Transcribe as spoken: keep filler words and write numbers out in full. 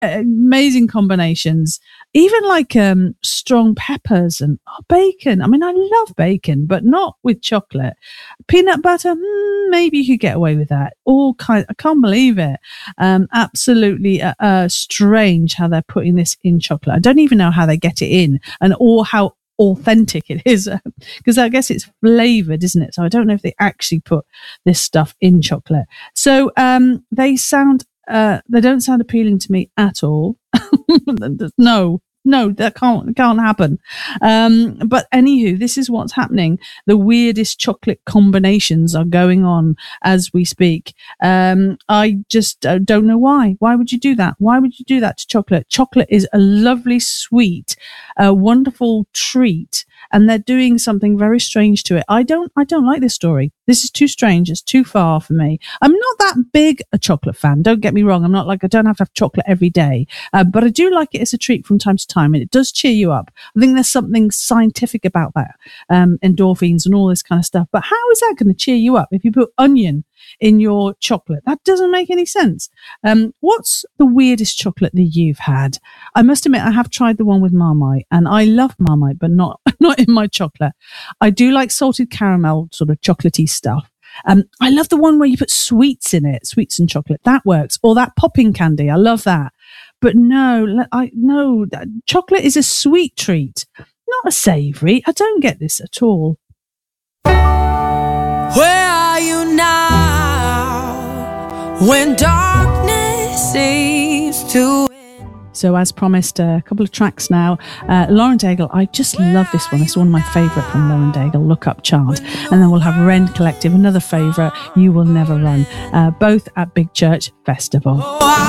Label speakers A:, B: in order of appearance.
A: amazing combinations, even like um, strong peppers and oh, bacon. I mean, I love bacon, but not with chocolate. Peanut butter, mm, maybe you could get away with that. All kind, I can't believe it. Um, absolutely uh, uh, strange how they're putting this in chocolate. I don't even know how they get it in, and or how authentic it is, because I guess it's flavored, isn't it? So I don't know if they actually put this stuff in chocolate. So um, they sound. Uh, they don't sound appealing to me at all. no, no, that can't can't happen. Um, but anywho, this is what's happening. The weirdest chocolate combinations are going on as we speak. Um, I just uh, don't know why. Why would you do that? Why would you do that to chocolate? Chocolate is a lovely, sweet, uh, wonderful treat, and they're doing something very strange to it. I don't, I don't like this story. This is too strange. It's too far for me. I'm not that big a chocolate fan. Don't get me wrong. I'm not like, I don't have to have chocolate every day, uh, but I do like it as a treat from time to time, and it does cheer you up. I think there's something scientific about that, um, endorphins and all this kind of stuff. But how is that going to cheer you up if you put onion in your chocolate? That doesn't make any sense. Um, what's the weirdest chocolate that you've had? I must admit, I have tried the one with Marmite, and I love Marmite, but not not in my chocolate. I do like salted caramel, sort of chocolatey stuff. Um, I love the one where you put sweets in it, sweets and chocolate. That works. Or that popping candy. I love that. But no, I no, chocolate is a sweet treat, not a savoury. I don't get this at all.
B: Where are you now when darkness seems to end?
A: So as promised, uh, a couple of tracks now. Uh, Lauren Daigle, I just love this one. It's one of my favourite from Lauren Daigle, Look Up Chant. And then we'll have Rend Collective, another favourite, You Will Never Run, uh, both at Big Church Festival.
B: Oh,